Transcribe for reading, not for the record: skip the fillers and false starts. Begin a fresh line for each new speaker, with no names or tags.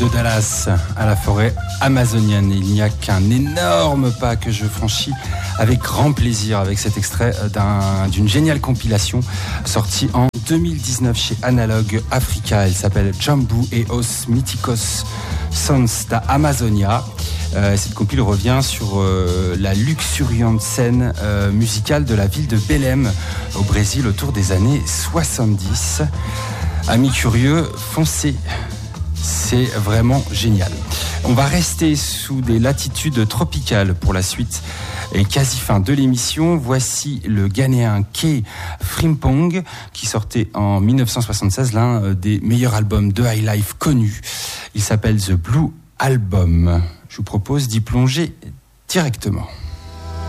De Dallas à la forêt amazonienne, il n'y a qu'un énorme pas que je franchis avec grand plaisir avec cet extrait d'une géniale compilation sortie en 2019 chez Analog Africa. Elle s'appelle Jambu et os Mythicos Sons da Amazonia. Cette compile revient sur la luxuriante scène musicale de la ville de Belém au Brésil autour des années 70. Amis curieux, foncez! C'est vraiment génial. On va rester sous des latitudes tropicales pour la suite et quasi fin de l'émission. Voici le Ghanéen K Frimpong qui sortait en 1976 l'un des meilleurs albums de high life connus. Il s'appelle The Blue Album. Je vous propose d'y plonger directement.